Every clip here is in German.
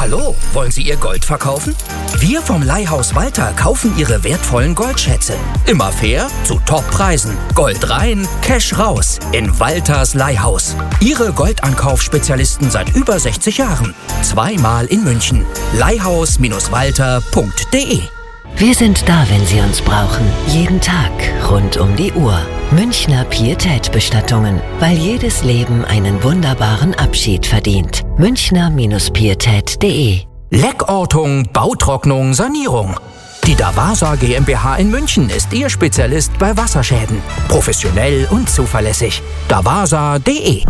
Hallo, wollen Sie Ihr Gold verkaufen? Wir vom Leihhaus Walter kaufen Ihre wertvollen Goldschätze. Immer fair, zu Toppreisen. Gold rein, Cash raus. In Walters Leihhaus. Ihre Goldankaufspezialisten seit über 60 Jahren. 2-mal in München. Leihhaus-walter.de. Wir sind da, wenn Sie uns brauchen. Jeden Tag, rund um die Uhr. Münchner Pietät-Bestattungen. Weil jedes Leben einen wunderbaren Abschied verdient. Münchner-Pietät.de. Leckortung, Bautrocknung, Sanierung. Die Davasa GmbH in München ist Ihr Spezialist bei Wasserschäden. Professionell und zuverlässig. Davasa.de.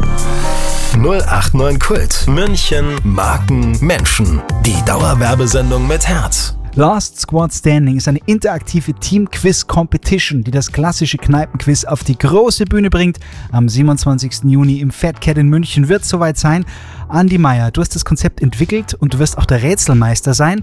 089 Kult. München, Marken, Menschen. Die Dauerwerbesendung mit Herz. Last Squad Standing ist eine interaktive Team-Quiz-Competition, die das klassische Kneipenquiz auf die große Bühne bringt. Am 27. Juni im Fat Cat in München wird es soweit sein. Andi Meier, du hast das Konzept entwickelt und du wirst auch der Rätselmeister sein.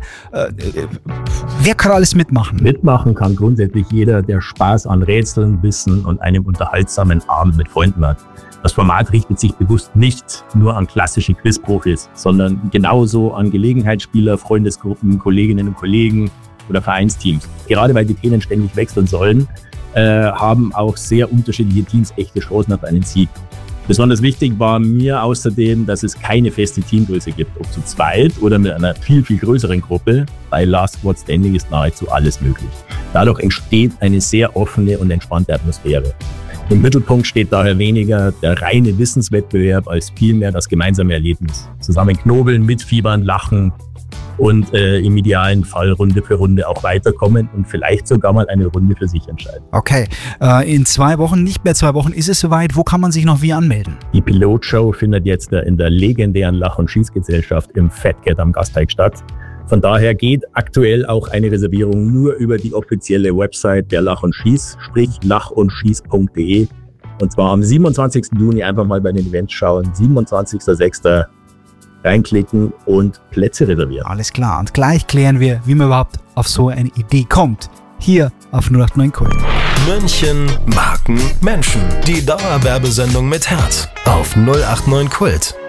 Wer kann alles mitmachen? Mitmachen kann grundsätzlich jeder, der Spaß an Rätseln, Wissen und einem unterhaltsamen Abend mit Freunden hat. Das Format richtet sich bewusst nicht nur an klassische Quizprofis, sondern genauso an Gelegenheitsspieler, Freundesgruppen, Kolleginnen und Kollegen oder Vereinsteams. Gerade weil die Themen ständig wechseln sollen, haben auch sehr unterschiedliche Teams echte Chancen auf einen Sieg. Besonders wichtig war mir außerdem, dass es keine feste Teamgröße gibt, ob zu zweit oder mit einer viel, viel größeren Gruppe. Bei Last Squad Standing ist nahezu alles möglich. Dadurch entsteht eine sehr offene und entspannte Atmosphäre. Im Mittelpunkt steht daher weniger der reine Wissenswettbewerb als vielmehr das gemeinsame Erlebnis. Zusammen knobeln, mitfiebern, lachen und im idealen Fall Runde für Runde auch weiterkommen und vielleicht sogar mal eine Runde für sich entscheiden. Okay, in 2 Wochen, nicht mehr 2 Wochen, ist es soweit. Wo kann man sich noch wie anmelden? Die Pilotshow findet jetzt in der legendären Lach- und Schießgesellschaft im Fat Cat am Gasteig statt. Von daher geht aktuell auch eine Reservierung nur über die offizielle Website der Lach und Schieß, sprich lachundschieß.de. Und zwar am 27. Juni einfach mal bei den Events schauen, 27.06. reinklicken und Plätze reservieren. Alles klar, und gleich klären wir, wie man überhaupt auf so eine Idee kommt. Hier auf 089 Kult. München, Marken, Menschen. Die Dauerwerbesendung mit Herz. Auf 089 Kult.